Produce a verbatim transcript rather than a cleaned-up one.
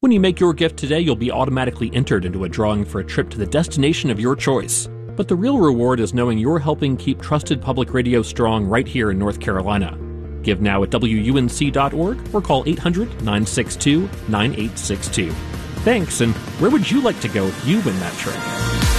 When you make your gift today, you'll be automatically entered into a drawing for a trip to the destination of your choice. But the real reward is knowing you're helping keep trusted public radio strong right here in North Carolina. Give now at W U N C dot org or call eight hundred, nine six two, nine eight six two. Thanks, and where would you like to go if you win that trip?